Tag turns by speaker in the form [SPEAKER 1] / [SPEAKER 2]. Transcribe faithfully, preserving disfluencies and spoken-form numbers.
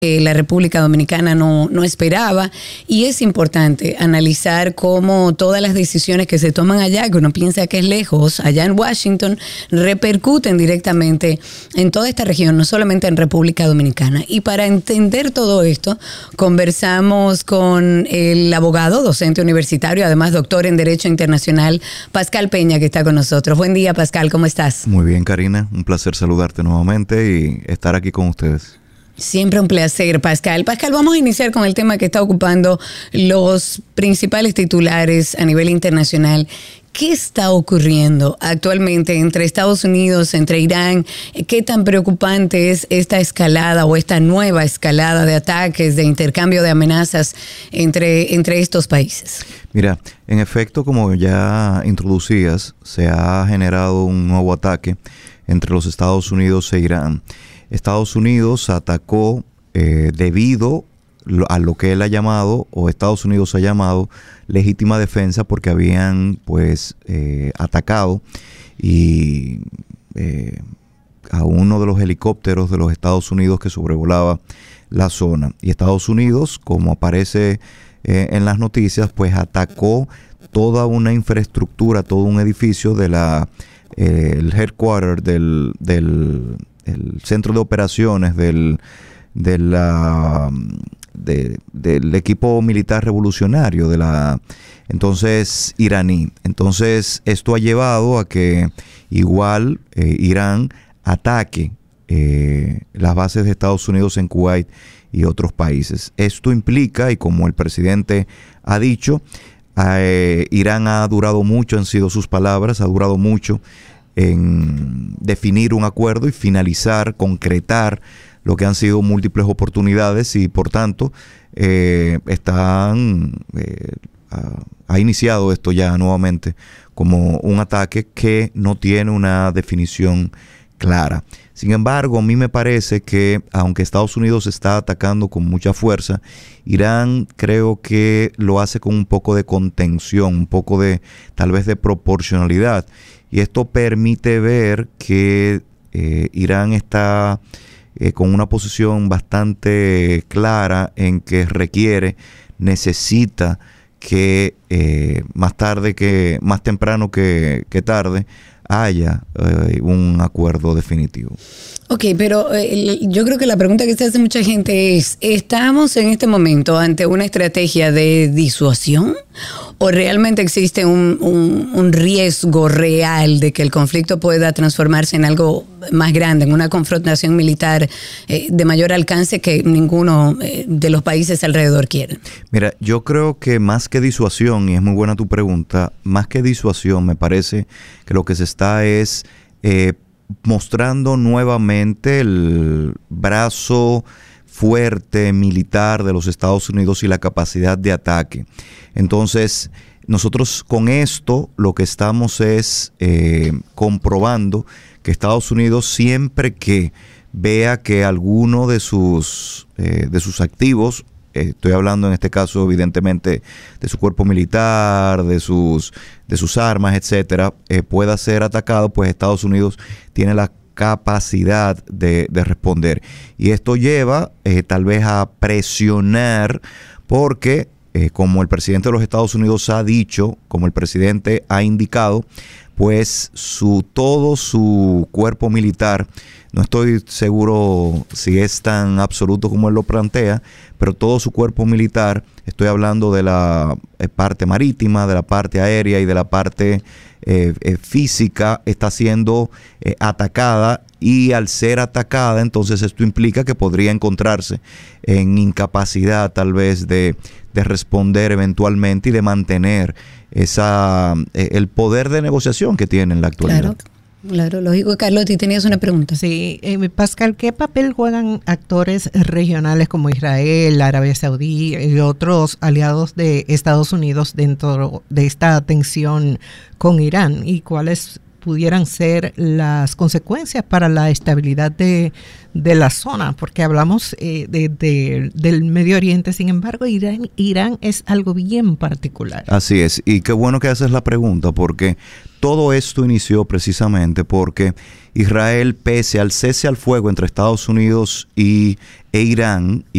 [SPEAKER 1] Eh, la República Dominicana no, no esperaba, y es importante analizar cómo todas las decisiones que se toman allá, que uno piensa que es lejos, allá en Washington, repercuten directamente en toda esta región, no solamente en República Dominicana. Y para entender todo esto, conversamos con el abogado, docente universitario, además doctor en Derecho Internacional, Pascal Peña, que está con nosotros. Buen día, Pascal, ¿cómo estás?
[SPEAKER 2] Muy bien, Karina, un placer saludarte nuevamente y estar aquí con ustedes.
[SPEAKER 1] Siempre un placer, Pascal. Pascal, vamos a iniciar con el tema que está ocupando los principales titulares a nivel internacional. ¿Qué está ocurriendo actualmente entre Estados Unidos, entre Irán? ¿Qué tan preocupante es esta escalada o esta nueva escalada de ataques, de intercambio de amenazas entre, entre estos países?
[SPEAKER 2] Mira, en efecto, como ya introducías, se ha generado un nuevo ataque entre los Estados Unidos e Irán. Estados Unidos atacó eh, debido a lo que él ha llamado, o Estados Unidos ha llamado, legítima defensa, porque habían pues eh, atacado y eh, a uno de los helicópteros de los Estados Unidos que sobrevolaba la zona. Y Estados Unidos, como aparece eh, en las noticias, pues atacó toda una infraestructura, todo un edificio de la eh, el headquarter del, del el centro de operaciones del, de la, de, del equipo militar revolucionario de la entonces iraní. Entonces esto ha llevado a que igual eh, Irán ataque eh, las bases de Estados Unidos en Kuwait y otros países. Esto implica, y como el presidente ha dicho, eh, Irán ha durado mucho, han sido sus palabras, ha durado mucho en definir un acuerdo y finalizar, concretar lo que han sido múltiples oportunidades, y por tanto eh, están eh, ha, ha iniciado esto ya nuevamente como un ataque que no tiene una definición clara. Sin embargo, a mí me parece que aunque Estados Unidos está atacando con mucha fuerza, Irán creo que lo hace con un poco de contención, un poco de tal vez de proporcionalidad. Y esto permite ver que eh, Irán está eh, con una posición bastante clara en que requiere, necesita que eh, más tarde que, más temprano que, que tarde, haya eh, un acuerdo definitivo.
[SPEAKER 1] Ok, pero eh, yo creo que la pregunta que se hace mucha gente es, ¿estamos en este momento ante una estrategia de disuasión o realmente existe un, un, un riesgo real de que el conflicto pueda transformarse en algo más grande, en una confrontación militar eh, de mayor alcance que ninguno eh, de los países alrededor quiere?
[SPEAKER 2] Mira, yo creo que más que disuasión, y es muy buena tu pregunta, más que disuasión me parece que lo que se está es eh, mostrando nuevamente el brazo fuerte militar de los Estados Unidos y la capacidad de ataque. Entonces, nosotros con esto lo que estamos es eh, comprobando que Estados Unidos, siempre que vea que alguno de sus, eh, de sus activos, eh, estoy hablando en este caso evidentemente de su cuerpo militar, de sus, de sus armas, etcétera, eh, pueda ser atacado, pues Estados Unidos tiene la capacidad de, de responder. Y esto lleva eh, tal vez a presionar, porque eh, como el presidente de los Estados Unidos ha dicho, como el presidente ha indicado, pues su todo su cuerpo militar, no estoy seguro si es tan absoluto como él lo plantea, pero todo su cuerpo militar, estoy hablando de la parte marítima, de la parte aérea y de la parte eh, eh, física, está siendo eh, atacada, y al ser atacada, entonces esto implica que podría encontrarse en incapacidad tal vez de, de responder eventualmente y de mantener esa eh, el poder de negociación que tiene en la actualidad.
[SPEAKER 1] Claro. Claro, lógico. Carlotti, tenías una pregunta.
[SPEAKER 3] Sí, eh, Pascal, ¿qué papel juegan actores regionales como Israel, Arabia Saudí y otros aliados de Estados Unidos dentro de esta tensión con Irán? ¿Y cuál es pudieran ser las consecuencias para la estabilidad de, de la zona, porque hablamos eh, de, de, del Medio Oriente. Sin embargo, Irán, Irán es algo bien particular.
[SPEAKER 2] Así es, y qué bueno que haces la pregunta, porque todo esto inició precisamente porque Israel, pese al cese al fuego entre Estados Unidos y, e Irán,